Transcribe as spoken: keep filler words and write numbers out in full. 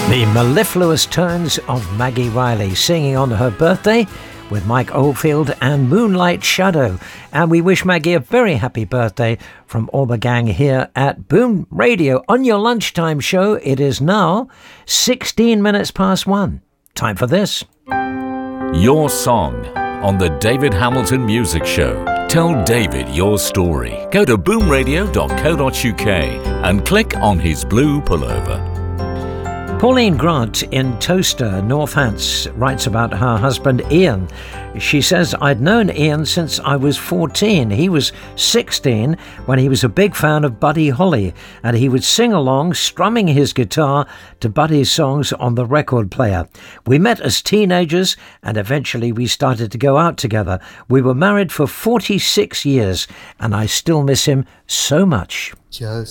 The mellifluous tones of Maggie Riley singing on her birthday with Mike Oldfield and Moonlight Shadow. And we wish Maggie a very happy birthday from all the gang here at Boom Radio. On your lunchtime show, it is now sixteen minutes past one. Time for this. Your song on the David Hamilton Music Show. Tell David your story. Go to boom radio dot co dot uk and click on his blue pullover. Pauline Grant in Toaster, Northants, writes about her husband Ian. She says, I'd known Ian since I was fourteen. He was sixteen when he was a big fan of Buddy Holly, and he would sing along, strumming his guitar to Buddy's songs on the record player. We met as teenagers, and eventually we started to go out together. We were married for forty-six years, and I still miss him so much. Just